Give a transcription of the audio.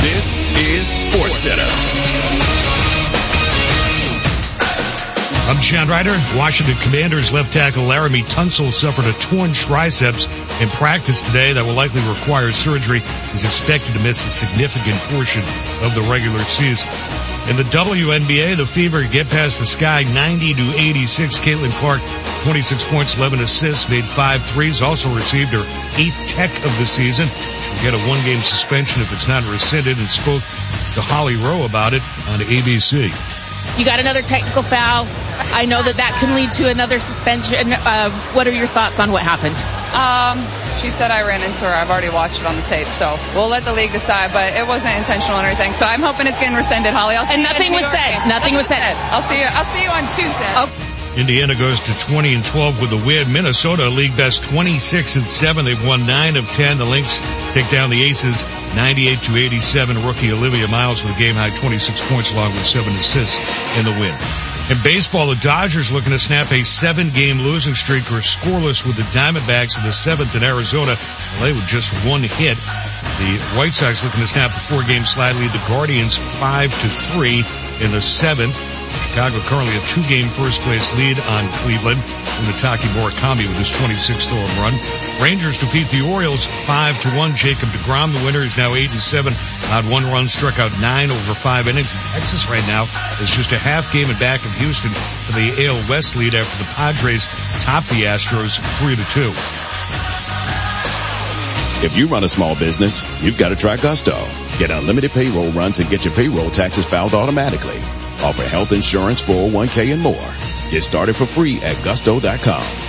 This is SportsCenter. I'm Chad Ryder. Washington Commanders left tackle Laramie Tunsil suffered a torn triceps in practice today that will likely require surgery. He's expected to miss a significant portion of the regular season. In the WNBA, the Fever get past the Sky 90-86. Caitlin Clark, 26 points, 11 assists, made 5 threes, also received her 8th tech of the season. She'll get a 1-game suspension if it's not rescinded, and spoke to Holly Rowe about it on ABC. You got another technical foul. I know that can lead to another suspension. What are your thoughts on what happened? She said I ran into her. I've already watched it on the tape, so we'll let the league decide, but it wasn't intentional or anything, so I'm hoping it's getting rescinded, Holly. And nothing was said. Nothing was said. I'll see you on Tuesday. Okay. Indiana goes to 20-12 with the win. Minnesota, league best 26-7. They've won 9 of 10. The Lynx take down the Aces 98-87. Rookie Olivia Miles with a game-high 26 points along with 7 assists in the win. In baseball, the Dodgers looking to snap a 7-game losing streak or scoreless with the Diamondbacks in the 7th in Arizona. LA with just 1 hit. The White Sox looking to snap the 4-game slide lead the Guardians 5-3 in the 7th. Chicago currently a 2-game first-place lead on Cleveland from Nataki Murakami with his 26th home run. Rangers defeat the Orioles 5-1. Jacob deGrom, the winner, is now 8-7. Allowed 1 run, struck out 9 over 5 innings. And Texas right now is just a half game in back of Houston for the AL West lead after the Padres top the Astros 3-2. If you run a small business, you've got to try Gusto. Get unlimited payroll runs and get your payroll taxes filed automatically. Offer health insurance, 401k, and more. Get started for free at Gusto.com.